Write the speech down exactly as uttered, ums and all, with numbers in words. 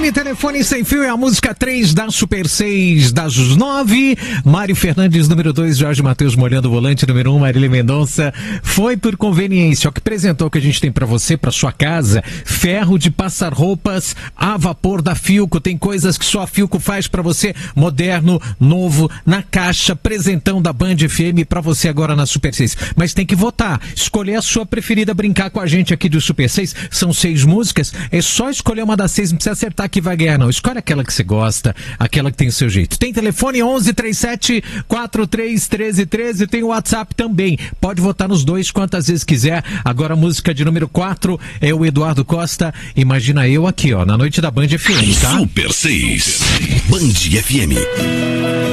M, telefone sem fio, é a música três da Super seis das nove. Mário Fernandes, número dois, Jorge Matheus molhando o volante, número um, Marília Mendonça. Foi por conveniência, o que apresentou o que a gente tem pra você, pra sua casa. Ferro de passar roupas a vapor da Philco. Tem coisas que só a Philco faz pra você, moderno, novo, na caixa, presentão da Band F M pra você agora na Super seis. Mas tem que votar, escolher a sua preferida, brincar com a gente aqui do Super seis. São seis músicas, é só escolher uma das seis, não precisa acertar que vai ganhar não. Escolhe aquela que você gosta, aquela que tem o seu jeito. Tem telefone onze, trinta e sete, quarenta e três, treze, treze, tem o WhatsApp também. Pode votar nos dois quantas vezes quiser. Agora a música de número quatro é o Eduardo Costa. Imagina eu aqui, ó, na noite da Band F M, tá? Super seis, Band F M.